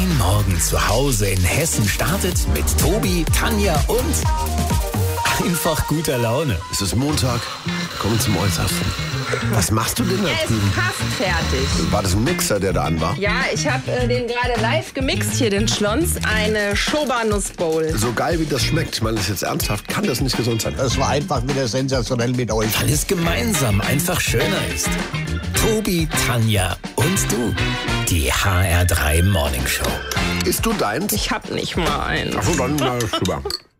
Dein Morgen zu Hause in Hessen startet mit Tobi, Tanja und einfach guter Laune. Es ist Montag, kommen zum Äußersten. Was machst du denn da Er drüben? ist fast fertig. War das ein Mixer, der da an war? Ja, ich habe den gerade live gemixt hier, den Schlons. Eine Schoba-Nussbowl. So geil wie das schmeckt, ich meine das jetzt ernsthaft, kann das nicht gesund sein. Es war einfach wieder sensationell mit euch. Weil es gemeinsam einfach schöner ist. Tobi, Tanja und du. Die HR3 Morning Show. Isst du deins? Ich hab nicht mal einen. Achso, dann super.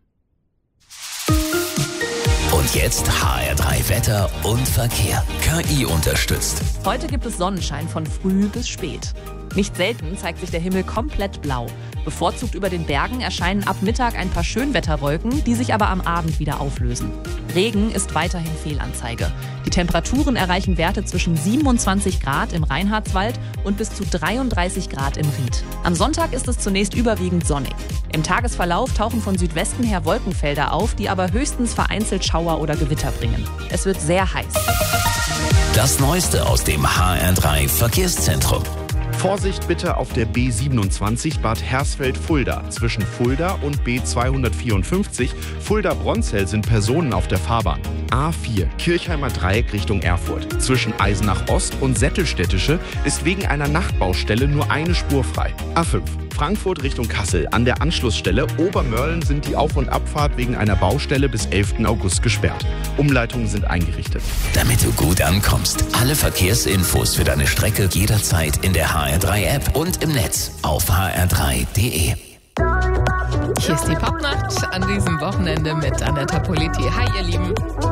Und jetzt HR3 Wetter und Verkehr. KI unterstützt. Heute gibt es Sonnenschein von früh bis spät. Nicht selten zeigt sich der Himmel komplett blau. Bevorzugt über den Bergen erscheinen ab Mittag ein paar Schönwetterwolken, die sich aber am Abend wieder auflösen. Regen ist weiterhin Fehlanzeige. Die Temperaturen erreichen Werte zwischen 27 Grad im Reinhardswald und bis zu 33 Grad im Ried. Am Sonntag ist es zunächst überwiegend sonnig. Im Tagesverlauf tauchen von Südwesten her Wolkenfelder auf, die aber höchstens vereinzelt Schauer oder Gewitter bringen. Es wird sehr heiß. Das Neueste aus dem HR3 Verkehrszentrum. Vorsicht bitte auf der B27 Bad Hersfeld-Fulda. Zwischen Fulda und B254 Fulda-Bronzell sind Personen auf der Fahrbahn. A4 Kirchheimer Dreieck Richtung Erfurt. Zwischen Eisenach Ost und Sättelstädtische ist wegen einer Nachtbaustelle nur eine Spur frei. A5 Frankfurt Richtung Kassel. An der Anschlussstelle Obermörlen sind die Auf- und Abfahrt wegen einer Baustelle bis 11. August gesperrt. Umleitungen sind eingerichtet. Damit du gut ankommst. Alle Verkehrsinfos für deine Strecke jederzeit in der HR3-App und im Netz auf hr3.de. Hier ist die Popnacht an diesem Wochenende mit Anetta Politi. Hi, ihr Lieben.